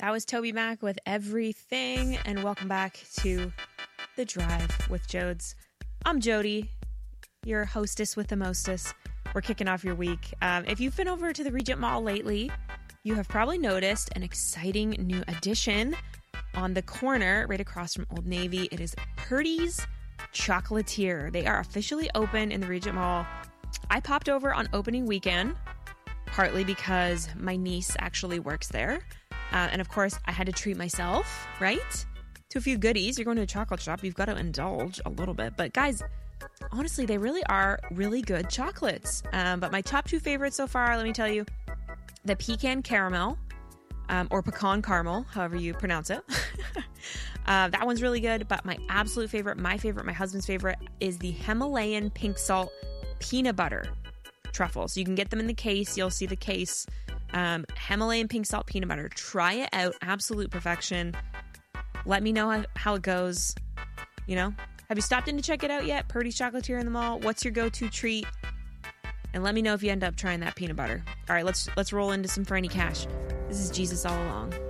that was Toby Mac with Everything, and welcome back to The Drive with Jodes. I'm Jody, your hostess with the mostest. We're kicking off your week. If you've been over to the Regent Mall lately, you have probably noticed an exciting new addition on the corner right across from Old Navy. It is Purdy's Chocolatier. They are officially open in the Regent Mall. I popped over on opening weekend, partly because my niece actually works there. And of course, I had to treat myself, right? To a few goodies. You're going to a chocolate shop, you've got to indulge a little bit. But guys, honestly, they really are really good chocolates. But my top two favorites so far, let me tell you, the pecan caramel, or pecan caramel, however you pronounce it. That one's really good. But my absolute favorite, my husband's favorite, is the Himalayan pink salt peanut butter truffles. You can get them in the case. You'll see the case. Himalayan pink salt peanut butter. Try it out. Absolute perfection. Let me know how it goes. You know, have you stopped in to check it out yet? Purdy's Chocolatier in the mall. What's your go-to treat? And let me know if you end up trying that peanut butter. All right, let's roll into some Franny Cash. This is Jesus All Along.